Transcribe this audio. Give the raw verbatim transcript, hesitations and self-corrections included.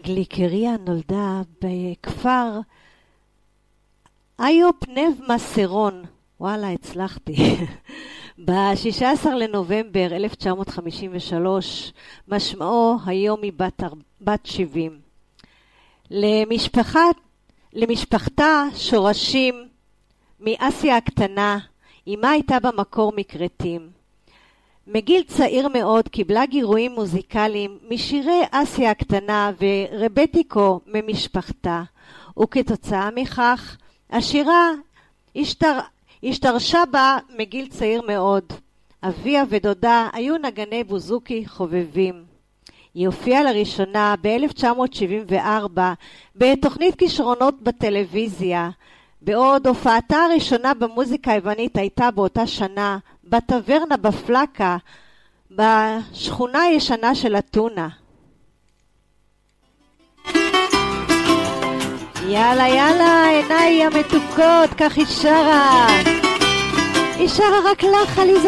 גליקריה נולדה בכפר איופ נב מסרון, וואלה הצלחתי, ב-שישה עשר לנובמבר אלף תשע מאות חמישים ושלוש, משמעו היום היא בת, בת שבעים. למשפחת, למשפחתה שורשים מאסיה הקטנה, אמה הייתה במקור מקרטים. מגיל צעיר מאוד קיבלה גירויים מוזיקליים משירי אסיה הקטנה ורבטיקו ממשפחתה, וכתוצאה מכך השירה השתר... השתרשה בה מגיל צעיר מאוד. אביה ודודה היו נגני בוזוקי חובבים. היא הופיעה לראשונה ב-אלף תשע מאות שבעים וארבע בתוכנית כישרונות בטלוויזיה, בעוד הופעתה הראשונה במוזיקה היוונית הייתה באותה שנה בטברנה בפלקה בשכונה הישנה של אתונה. יאללה יאללה עיניי המתוקות, כך היא שרה. היא שרה רק לך עליזה